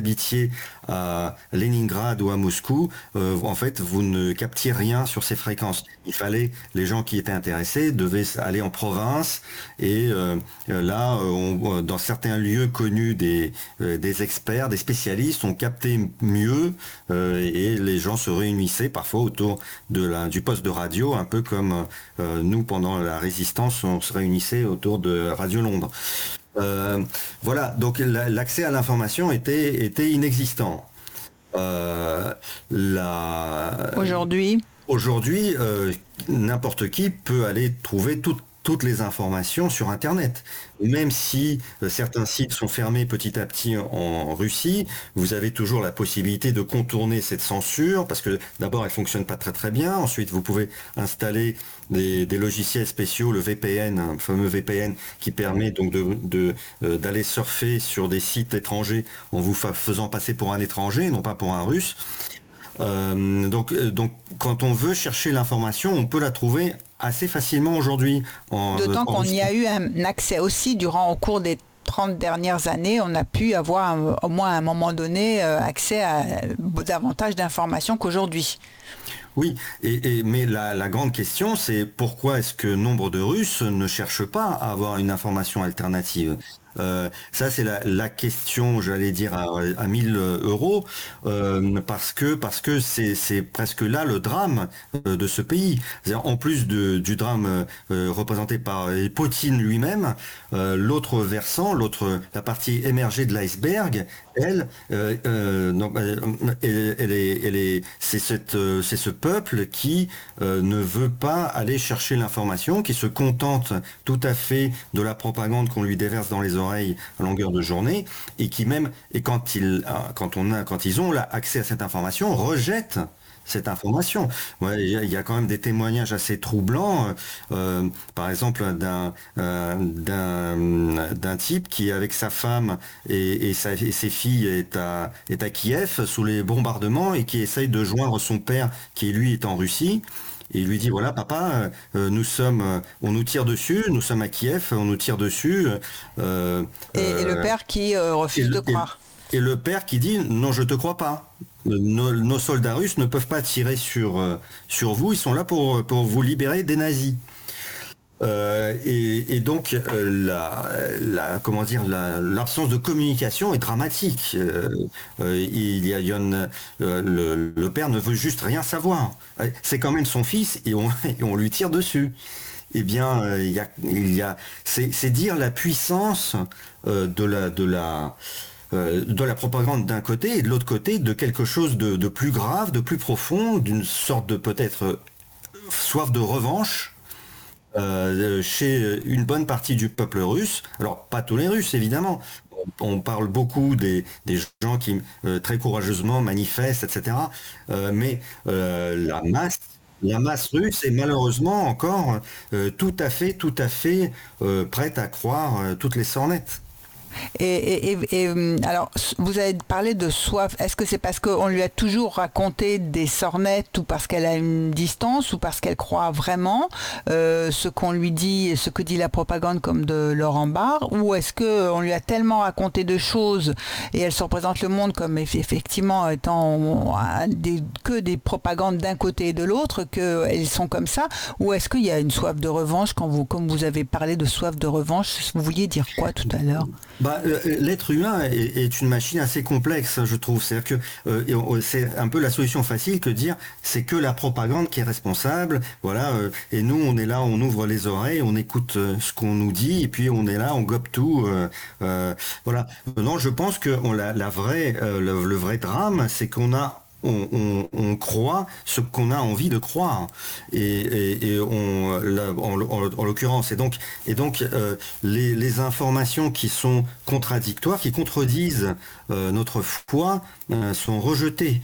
habitiez à Leningrad ou à Moscou, en fait, vous ne captiez rien sur ces fréquences. Les gens qui étaient intéressés devaient aller en province et là, dans certains lieux connus des experts, des spécialistes, on captait mieux et les gens se réunissaient parfois autour du poste de radio, un peu comme nous pendant la Résistance, on se réunissait autour de Radio Londres. Voilà, donc l'accès à l'information était inexistant. Aujourd'hui, n'importe qui peut aller trouver toutes les informations sur Internet. Même si certains sites sont fermés petit à petit en Russie, vous avez toujours la possibilité de contourner cette censure, parce que d'abord elle fonctionne pas très très bien. Ensuite, vous pouvez installer des logiciels spéciaux, le VPN, un fameux VPN qui permet donc d'aller surfer sur des sites étrangers en vous faisant passer pour un étranger, non pas pour un Russe. Donc, quand on veut chercher l'information, on peut la trouver assez facilement aujourd'hui. D'autant qu'on y a eu un accès aussi au cours des 30 dernières années, on a pu avoir au moins à un moment donné accès à davantage d'informations qu'aujourd'hui. Oui, mais la grande question, c'est pourquoi est-ce que nombre de Russes ne cherchent pas à avoir une information alternative ? Ça, c'est la question, j'allais dire, à 1000 euros, parce que c'est presque là le drame de ce pays. C'est-à-dire, en plus du drame représenté par Poutine lui-même, l'autre versant, la partie émergée de l'iceberg, c'est ce peuple qui ne veut pas aller chercher l'information, qui se contente tout à fait de la propagande qu'on lui déverse dans les oreilles à longueur de journée, et qui même, quand ils ont accès à cette information, rejette cette information. Ouais, il y a quand même des témoignages assez troublants, par exemple d'un type qui, avec sa femme et ses filles, est à Kiev sous les bombardements et qui essaye de joindre son père qui lui est en Russie. Et il lui dit, voilà, papa, on nous tire dessus, nous sommes à Kiev, on nous tire dessus. Et le père qui refuse de croire. Et le père qui dit, non, je te crois pas. Nos soldats russes ne peuvent pas tirer sur vous, ils sont là pour vous libérer des nazis. Et donc l'absence de communication est dramatique. Le père ne veut juste rien savoir. C'est quand même son fils et on lui tire dessus. Eh bien, c'est dire la puissance de la propagande d'un côté et de l'autre côté de quelque chose de plus grave, de plus profond, d'une sorte de peut-être soif de revanche chez une bonne partie du peuple russe. Alors pas tous les Russes évidemment. On parle beaucoup des gens qui très courageusement manifestent, etc. Mais la masse russe est malheureusement encore tout à fait prête à croire toutes les sornettes. Et alors, vous avez parlé de soif. Est-ce que c'est parce qu'on lui a toujours raconté des sornettes, ou parce qu'elle a une distance, ou parce qu'elle croit vraiment ce qu'on lui dit, ce que dit la propagande, comme de Laurent Barre, ou est-ce qu'on lui a tellement raconté de choses et elle se représente le monde comme effectivement étant que des propagandes d'un côté et de l'autre, qu'elles sont comme ça, ou est-ce qu'il y a une soif de revanche comme vous avez parlé de soif de revanche, vous vouliez dire quoi tout à l'heure ? L'être humain est une machine assez complexe, je trouve. C'est-à-dire que c'est un peu la solution facile que de dire c'est que la propagande qui est responsable. Voilà. Et nous, on est là, on ouvre les oreilles, on écoute ce qu'on nous dit, et puis on est là, on gobe tout. Voilà. Non, je pense que le vrai drame, c'est qu'on on croit ce qu'on a envie de croire en l'occurrence et donc les informations qui sont contradictoires, qui contredisent notre foi sont rejetées.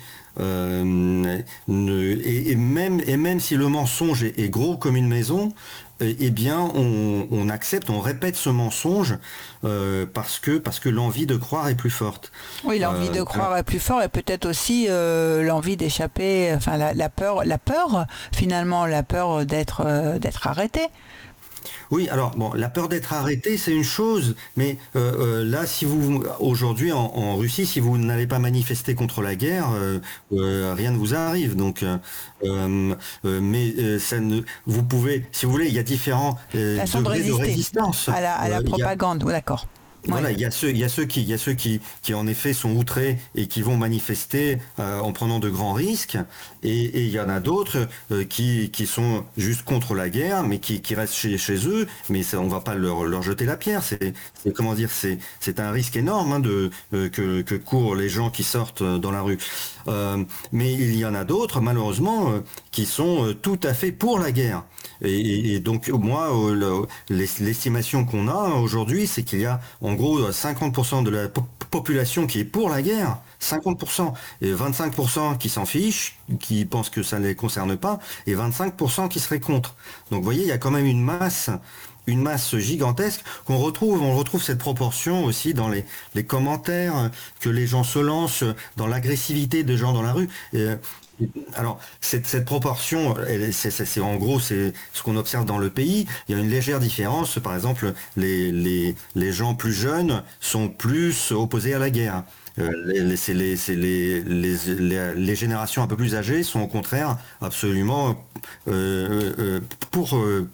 Et même si le mensonge est gros comme une maison, eh bien on accepte, on répète ce mensonge parce que l'envie de croire est plus forte. Oui, l'envie de croire est plus forte, et peut-être aussi l'envie d'échapper, enfin la peur finalement, la peur d'être arrêté. Oui, alors bon, la peur d'être arrêté, c'est une chose, mais là, si vous aujourd'hui en Russie, si vous n'allez pas manifester contre la guerre, rien ne vous arrive. Donc, mais ça ne, vous pouvez, si vous voulez, il y a différents Façon de degrés de résister résistance. à la Il y a propagande. Oh, d'accord. Oui. voilà, il y a ceux qui en effet sont outrés et qui vont manifester en prenant de grands risques, et il y en a d'autres qui sont juste contre la guerre, mais qui restent chez eux, mais ça, on va pas leur jeter la pierre. Comment dire, c'est un risque énorme hein, que courent les gens qui sortent dans la rue. Mais il y en a d'autres, malheureusement, qui sont tout à fait pour la guerre. Et donc moi, l'estimation qu'on a aujourd'hui, c'est qu'il y a en gros 50% de la population qui est pour la guerre, 50%, et 25% qui s'en fichent, qui pensent que ça ne les concerne pas, et 25% qui seraient contre. Donc vous voyez, il y a quand même une masse gigantesque on retrouve cette proportion aussi dans les commentaires que les gens se lancent, dans l'agressivité des gens dans la rue. Alors, cette proportion, en gros, c'est ce qu'on observe dans le pays. Il y a une légère différence. Par exemple, les gens plus jeunes sont plus opposés à la guerre. Les générations un peu plus âgées sont au contraire absolument pour,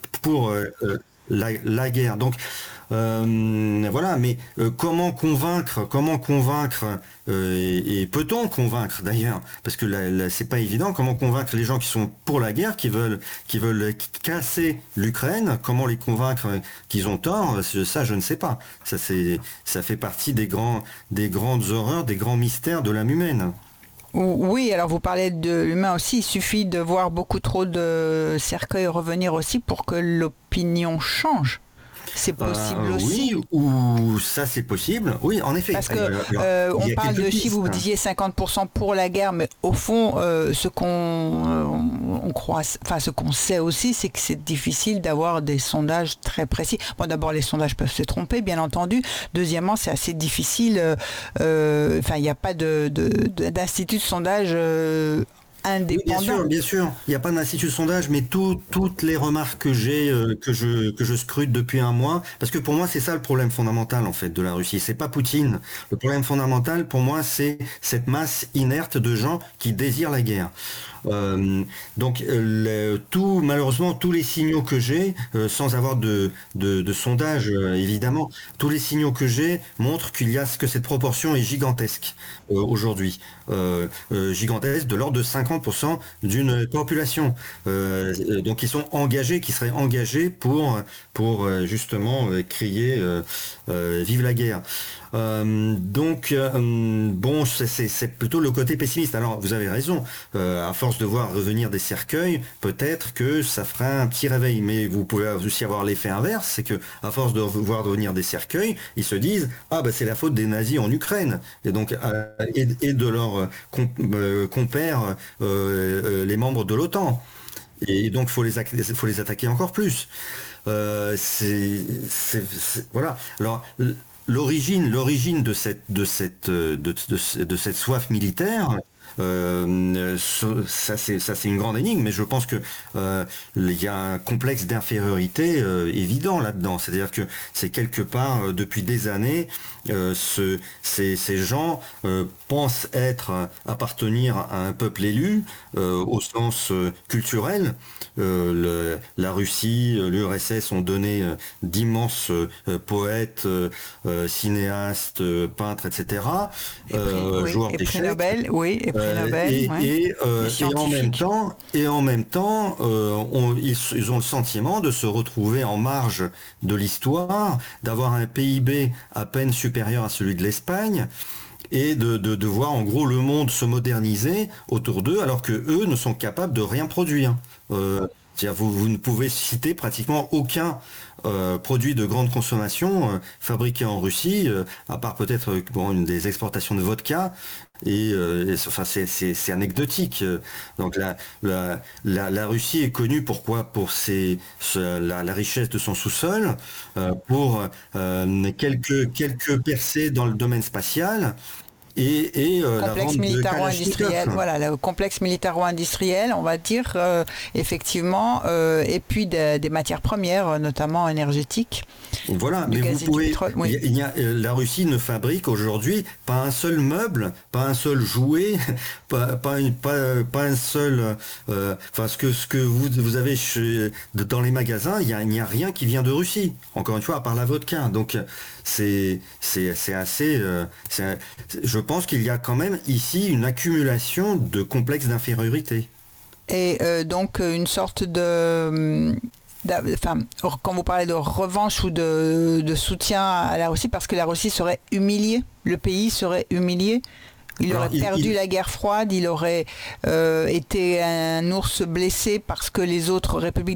la guerre. Donc, voilà, mais comment convaincre, et peut-on convaincre d'ailleurs, parce que là, c'est pas évident, comment convaincre les gens qui sont pour la guerre, qui veulent casser l'Ukraine, comment les convaincre qu'ils ont tort, ça je ne sais pas. Ça fait partie des grandes horreurs, des grands mystères de l'âme humaine. Oui, alors vous parlez de l'humain aussi, il suffit de voir beaucoup trop de cercueils revenir aussi pour que l'opinion change. C'est possible Oui, aussi. ou ça c'est possible. Oui, en effet. Parce que Alors, il on y a parle quelques de chiffres, pistes. vous disiez 50% pour la guerre, mais au fond, ce on croit, enfin ce qu'on sait aussi, c'est que c'est difficile d'avoir des sondages très précis. Bon, d'abord, les sondages peuvent se tromper, bien entendu. Deuxièmement, c'est assez difficile. Enfin, il n'y a pas d'institut de sondage Oui, bien indépendant. sûr, bien sûr. Il n'y a pas d'institut de sondage, mais toutes les remarques que j'ai, que je scrute depuis un mois, parce que pour moi, c'est ça le problème fondamental, en fait, de la Russie. C'est pas Poutine. Le problème fondamental, pour moi, c'est cette masse inerte de gens qui désirent la guerre. Euh, donc, malheureusement, tous les signaux que j'ai, sans avoir de sondage, évidemment, tous les signaux que j'ai montrent que cette proportion est gigantesque aujourd'hui. Gigantesque de l'ordre de 50% d'une population. Donc ils sont engagés, qui seraient engagés pour justement crier vive la guerre. Bon, c'est plutôt le côté pessimiste. Alors vous avez raison, à force de voir revenir des cercueils, peut-être que ça fera un petit réveil. Mais vous pouvez aussi avoir l'effet inverse, c'est que à force de voir revenir des cercueils, ils se disent ah bah c'est la faute des nazis en Ukraine et donc et de leurs compères les membres de l'OTAN. Et donc faut les attaquer encore plus. Voilà. Alors l'origine de cette soif militaire, ça c'est une grande énigme, mais je pense que il y a un complexe d'infériorité évident là-dedans. C'est-à-dire que c'est quelque part depuis des années, ces gens pensent appartenir à un peuple élu au sens culturel. La Russie, l'URSS ont donné d'immenses poètes, cinéastes, peintres, Et etc., prix, oui, joueurs et prix d'échecs. Nobel, oui, et prix Euh, Nobel, et, ouais. et, Les euh, scientifiques. et en même temps, ils ont le sentiment de se retrouver en marge de l'histoire, d'avoir un PIB à peine supérieur à celui de l'Espagne, et de voir en gros le monde se moderniser autour d'eux, alors que eux ne sont capables de rien produire. C'est-à-dire vous ne pouvez citer pratiquement aucun produit de grande consommation fabriqué en Russie, à part peut-être bon, une des exportations de vodka, enfin c'est anecdotique. Donc la Russie est connue pourquoi pour la richesse de son sous-sol, pour quelques percées dans le domaine spatial, la complexe vente de militaro-industriel, Kalachnikov. voilà, le complexe militaro-industriel, on va dire, effectivement, et puis des matières premières, notamment énergétiques, Voilà, du mais vous gaz et du pouvez. pétrole, oui. La Russie ne fabrique aujourd'hui pas un seul meuble, pas un seul jouet, pas un seul. Enfin, ce que vous avez dans les magasins, il n'y a rien qui vient de Russie. Encore une fois, à part la vodka. Donc, c'est assez. Je pense qu'il y a quand même ici une accumulation de complexes d'infériorité. Et donc une sorte de... Enfin, quand vous parlez de revanche ou de soutien à la Russie, parce que la Russie serait humiliée, le pays serait humilié, il Alors, aurait perdu la guerre froide, il aurait été un ours blessé parce que les autres républiques,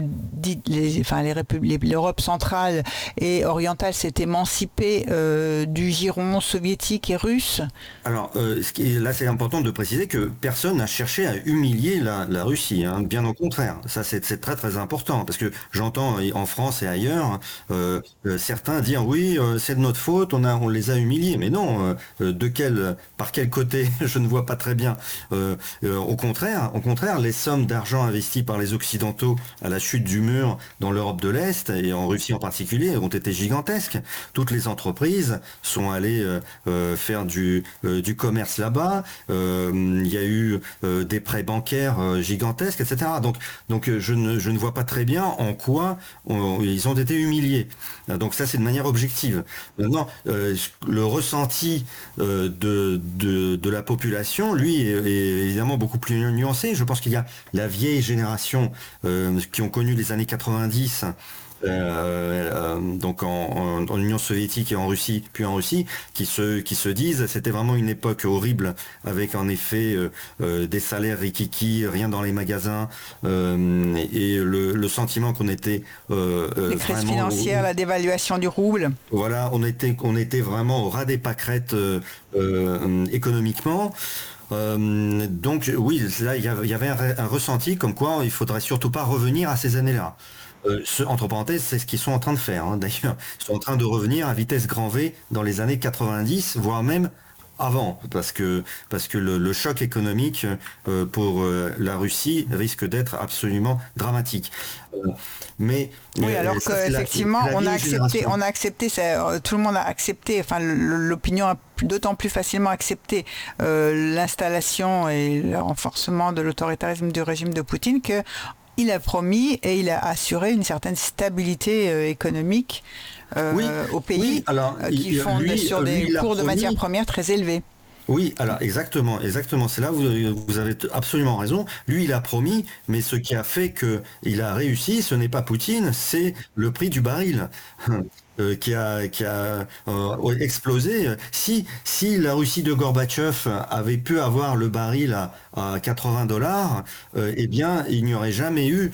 l'Europe centrale et orientale s'est émancipée du giron soviétique et russe. Alors, là, c'est important de préciser que personne n'a cherché à humilier la Russie, hein, bien au contraire. Ça, c'est très très important, parce que j'entends en France et ailleurs certains dire oui, c'est de notre faute, on les a humiliés. Mais non, par quel côté, je ne vois pas très bien. Au contraire, les sommes d'argent investies par les Occidentaux à la chute du mur dans l'Europe de l'Est et en Russie en particulier ont été gigantesques. Toutes les entreprises sont allées faire du commerce là-bas. Il y a eu des prêts bancaires gigantesques, etc. Donc je ne vois pas très bien en quoi ils ont été humiliés. Donc ça, c'est de manière objective. Maintenant, le ressenti de la population, lui, est évidemment beaucoup plus nuancé. Je pense qu'il y a la vieille génération qui ont connu les années 90, donc en Union soviétique et en Russie, puis en Russie, qui se disent c'était vraiment une époque horrible avec en effet des salaires rikiki, rien dans les magasins, et le sentiment qu'on était Les crises vraiment financières, la dévaluation du rouble. voilà, on était vraiment au ras des pâquerettes économiquement. Donc oui, là il y avait un ressenti comme quoi il faudrait surtout pas revenir à ces années-là. Entre parenthèses, c'est ce qu'ils sont en train de faire, hein, d'ailleurs. Ils sont en train de revenir à vitesse grand V dans les années 90, voire même avant, parce que le choc économique pour la Russie risque d'être absolument dramatique. Euh, mais Oui, alors ça, c'est qu'effectivement, la vieille génération. on a accepté, tout le monde a accepté, enfin l'opinion a d'autant plus facilement accepté l'installation et le renforcement de l'autoritarisme du régime de Poutine que il a promis et il a assuré une certaine stabilité économique Oui, au oui. pays Alors, qui fonde sur lui, des il a cours de promis. matières premières très élevés. Oui, alors exactement, exactement. C'est là où vous avez absolument raison. Lui, il a promis, mais ce qui a fait que il a réussi, ce n'est pas Poutine, c'est le prix du baril. Qui a explosé. Si la Russie de Gorbatchev avait pu avoir le baril à 80 dollars, eh bien, il n'y aurait jamais eu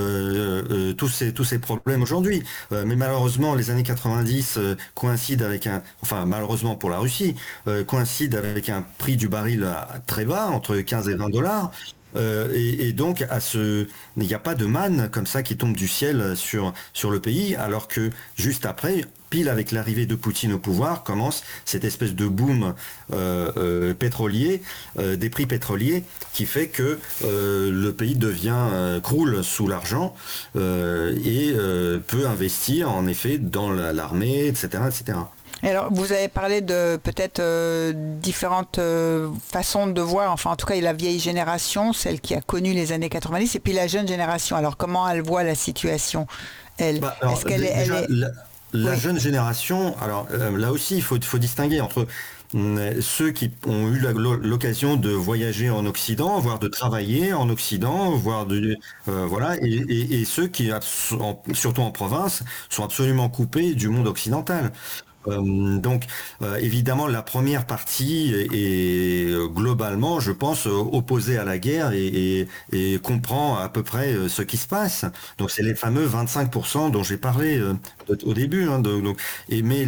tous ces problèmes aujourd'hui. Mais malheureusement, les années 90 coïncident avec enfin malheureusement pour la Russie, coïncident avec un prix du baril très bas, entre 15 et 20 dollars. Et donc, il n'y a pas de manne comme ça qui tombe du ciel sur le pays, alors que juste après, pile avec l'arrivée de Poutine au pouvoir, commence cette espèce de boom pétrolier, des prix pétroliers, qui fait que le pays croule sous l'argent et peut investir en effet dans l'armée, etc., etc. Et alors, vous avez parlé de peut-être différentes façons de voir, enfin en tout cas la vieille génération, celle qui a connu les années 90, et puis la jeune génération. Alors comment elle voit la situation, elle? Alors, Est-ce qu'elle est... déjà, la Oui. jeune génération, alors là aussi, il faut distinguer entre ceux qui ont eu l'occasion de voyager en Occident, voire de travailler en Occident, voilà, et ceux qui, surtout en province, sont absolument coupés du monde occidental. Donc, évidemment, la première partie est globalement, je pense, opposée à la guerre et comprend à peu près ce qui se passe. Donc, c'est les fameux 25% dont j'ai parlé au début, hein, mais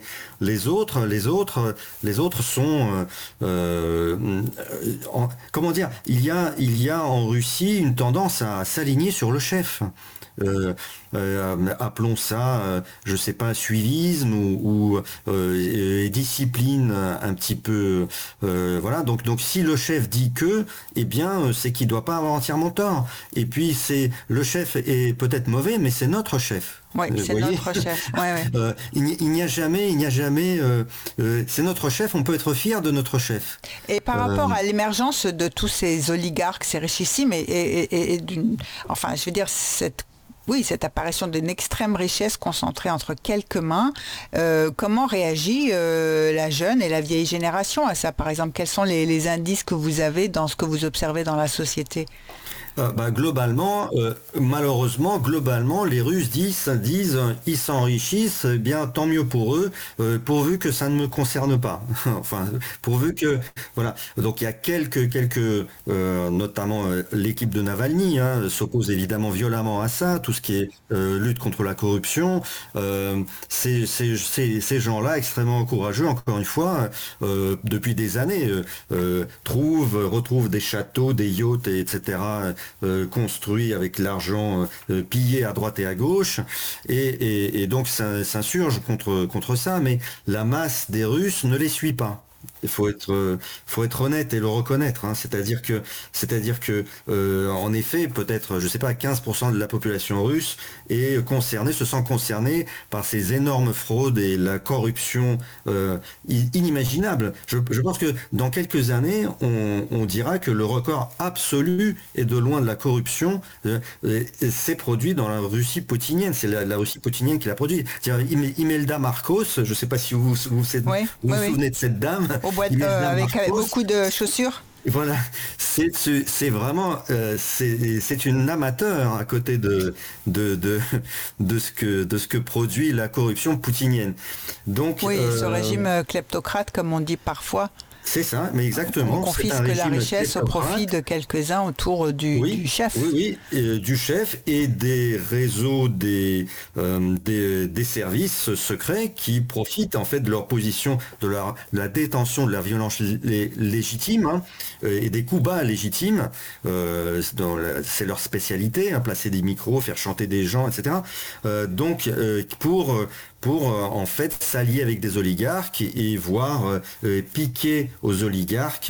les autres sont, comment dire, il y a en Russie une tendance à s'aligner sur le chef. Euh, appelons ça, je sais pas, suivisme ou discipline un petit peu, voilà. Donc si le chef dit que, eh bien, c'est qu'il doit pas avoir entièrement tort. Et puis le chef est peut-être mauvais, mais c'est notre chef. Oui, c'est notre chef. Ouais. Il n'y a jamais, c'est notre chef, on peut être fier de notre chef. Et par rapport à l'émergence de tous ces oligarques, ces richissimes, et enfin, je veux dire, cette apparition d'une extrême richesse concentrée entre quelques mains, comment réagit la jeune et la vieille génération à ça? Par exemple, quels sont les indices que vous avez dans ce que vous observez dans la société? Globalement, malheureusement, les Russes disent, ils s'enrichissent, eh bien tant mieux pour eux, pourvu que ça ne me concerne pas. Enfin, pourvu que, voilà. Donc il y a quelques, notamment l'équipe de Navalny, s'oppose évidemment violemment à ça, tout ce qui est lutte contre la corruption. Ces gens-là, extrêmement courageux, encore une fois, depuis des années, retrouvent des châteaux, des yachts, etc. Construit avec l'argent pillé à droite et à gauche, et donc s'insurge contre ça, mais la masse des Russes ne les suit pas. Il faut être honnête et le reconnaître, c'est-à-dire que en effet, peut-être, je sais pas, 15% de la population russe se sent concernée par ces énormes fraudes et la corruption inimaginable. Je pense que dans quelques années, on dira que le record absolu est de loin de la corruption s'est produit dans la Russie poutinienne. C'est la Russie poutinienne qui l'a produit. Imelda Marcos, je sais pas si vous vous souvenez de cette dame. Au bois avec beaucoup de chaussures. Voilà, c'est vraiment c'est une amateur à côté de ce que produit la corruption poutinienne. Donc oui, ce régime kleptocrate, comme on dit parfois. C'est ça, mais exactement. On confisque la richesse au profit de quelques-uns autour du chef. Oui, du chef et des réseaux des services secrets qui profitent en fait de leur position, de la détention de la violence légitime et des coups bas légitimes. C'est leur spécialité, placer des micros, faire chanter des gens, etc. Donc pour en fait s'allier avec des oligarques et voir piquer aux oligarques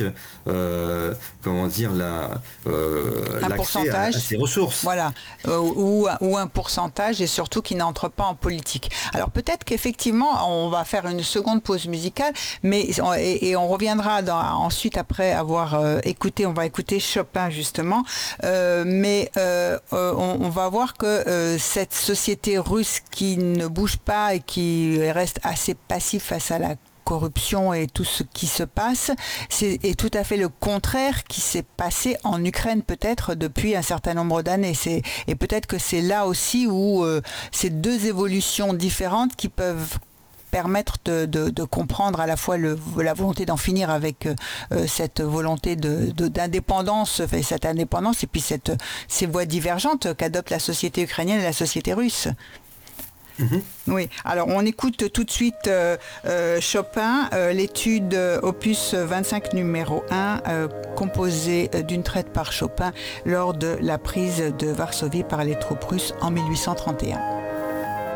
l'accès à ces ressources. Voilà, ou un pourcentage, et surtout qui n'entre pas en politique. Alors peut-être qu'effectivement on va faire une seconde pause musicale, mais on reviendra ensuite après avoir on va écouter Chopin justement, mais on va voir que cette société russe qui ne bouge pas et qui reste assez passif face à la corruption et tout ce qui se passe, est tout à fait le contraire qui s'est passé en Ukraine peut-être depuis un certain nombre d'années. Et peut-être que c'est là aussi où ces deux évolutions différentes qui peuvent permettre de comprendre à la fois la volonté d'en finir avec cette volonté d'indépendance, cette indépendance, et puis ces voies divergentes qu'adopte la société ukrainienne et la société russe. Mm-hmm. Oui, alors on écoute tout de suite Chopin, l'étude opus 25 numéro 1, composée d'une traite par Chopin lors de la prise de Varsovie par les troupes russes en 1831.